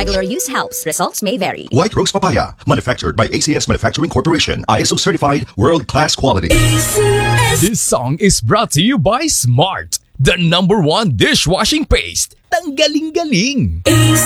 Regular use helps. Results may vary. White Rose Papaya, manufactured by ACS Manufacturing Corporation. ISO certified, world-class quality. This song is brought to you by Smart, the #1 dishwashing paste. Tanggaling-galing.